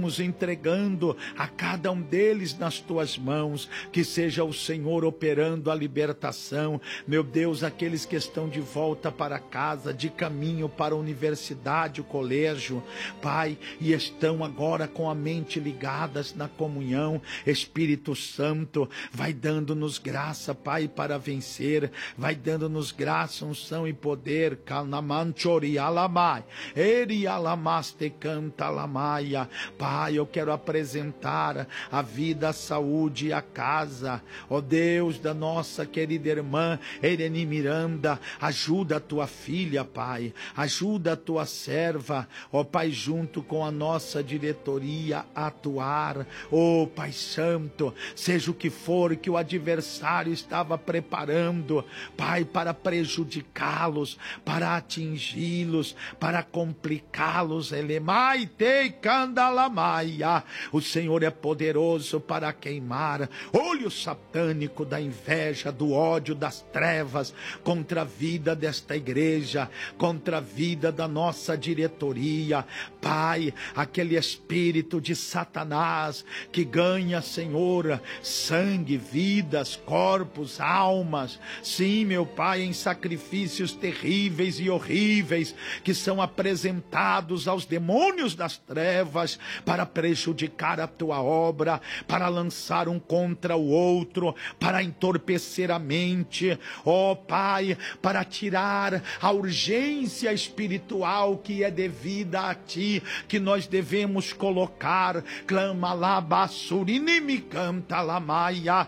estamos entregando a cada um deles nas tuas mãos, que seja o Senhor operando a libertação, meu Deus, aqueles que estão de volta para casa, de caminho para a universidade, o colégio, Pai, e estão agora com a mente ligadas na comunhão. Espírito Santo, vai dando-nos graça, Pai, para vencer, vai dando-nos graça, unção e poder. Kanamanchori alamai, eri alamaste canta alamaia. Pai, eu quero apresentar a vida, a saúde e a casa, ó Deus, da nossa querida irmã Ereni Miranda. Ajuda a tua filha, Pai, ajuda a tua serva, ó Pai, junto com a nossa diretoria a atuar. Ó Pai Santo, seja o que for que o adversário estava preparando, Pai, para prejudicá-los, para atingi-los, para complicá-los, elemai te candalamaia. O Senhor é poderoso para queimar olho satânico da inveja, do ódio, das trevas contra a vida desta igreja, contra a vida da nossa diretoria. Pai, aquele espírito de Satanás que ganha, Senhor, sangue, vidas, corpos, almas, sim, meu Pai, em sacrifícios terríveis e horríveis que são apresentados aos demônios das trevas para prejudicar a tua obra, para lançar um contra o outro, para entorpecer a mente, ó Pai, para tirar a urgência espiritual que é devida a Ti, que nós devemos colocar. Clama lá, bassurini me canta lá, maia.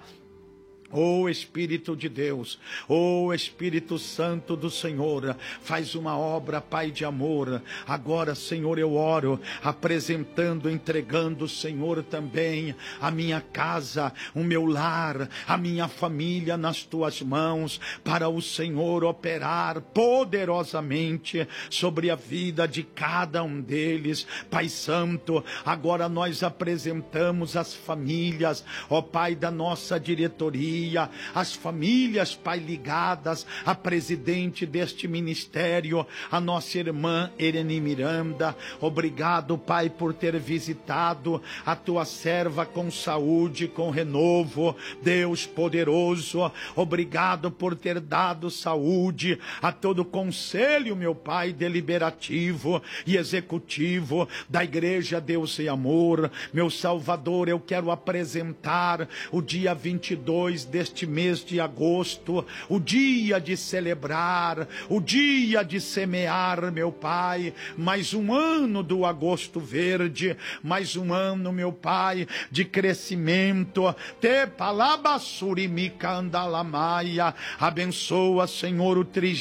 Oh Espírito de Deus, oh Espírito Santo do Senhor, faz uma obra, Pai, de amor. Agora, Senhor, eu oro, apresentando, entregando, Senhor, também a minha casa, o meu lar, a minha família nas tuas mãos, para o Senhor operar poderosamente sobre a vida de cada um deles. Pai Santo, agora nós apresentamos as famílias, ó Pai, da nossa diretoria, as famílias, Pai, ligadas a presidente deste ministério, a nossa irmã Ereni Miranda. Obrigado, Pai, por ter visitado a tua serva com saúde, com renovo. Deus poderoso, obrigado por ter dado saúde a todo o conselho, meu Pai, deliberativo e executivo da igreja Deus e Amor. Meu Salvador, eu quero apresentar o dia 22 deste mês de agosto, o dia de celebrar, o dia de semear, meu Pai, mais um ano do agosto verde, mais um ano, meu Pai, de crescimento. Te palabassurimika andalamaia. Abençoa, Senhor, o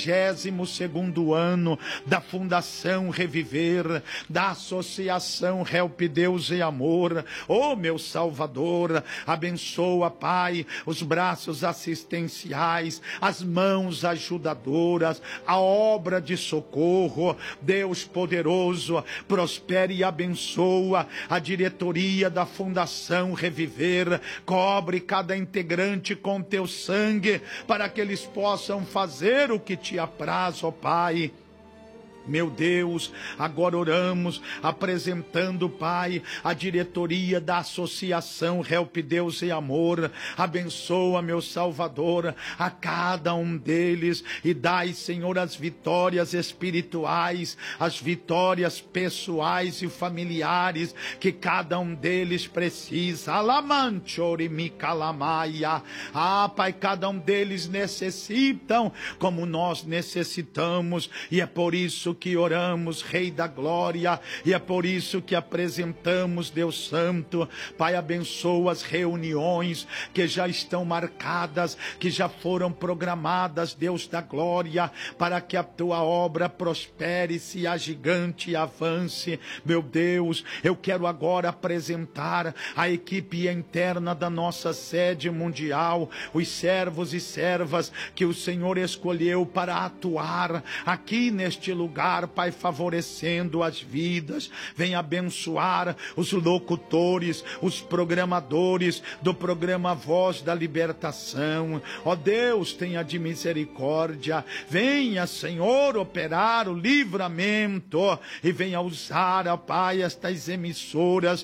32º ano da Fundação Reviver, da Associação Help Deus e Amor. Oh, meu Salvador, abençoa, Pai, os braços assistenciais, as mãos ajudadoras, a obra de socorro. Deus poderoso, prospere e abençoa a diretoria da Fundação Reviver. Cobre cada integrante com teu sangue, para que eles possam fazer o que te apraz, ó Pai. Meu Deus, agora oramos, apresentando, Pai, a diretoria da Associação Help Deus e Amor. Abençoa, meu Salvador, a cada um deles e dai, Senhor, as vitórias espirituais, as vitórias pessoais e familiares que cada um deles precisa. Alamanchori mikalamaia. Ah, Pai, cada um deles necessitam como nós necessitamos, e é por isso que oramos, Rei da Glória, e é por isso que apresentamos, Deus Santo. Pai, abençoa as reuniões que já estão marcadas, que já foram programadas, Deus da Glória, para que a tua obra prospere, se agigante e avance. Meu Deus, eu quero agora apresentar a equipe interna da nossa sede mundial, os servos e servas que o Senhor escolheu para atuar aqui neste lugar, Pai, favorecendo as vidas. Vem abençoar os locutores, os programadores do programa Voz da Libertação. Ó Deus, tenha de misericórdia. Venha, Senhor, operar o livramento e venha usar, ó Pai, estas emissoras